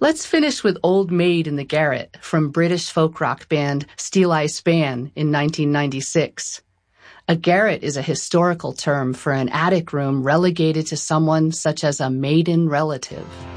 Let's finish with Old Maid in the Garret from British folk rock band Steel Eye Span in 1996. A garret is a historical term for an attic room relegated to someone such as a maiden relative.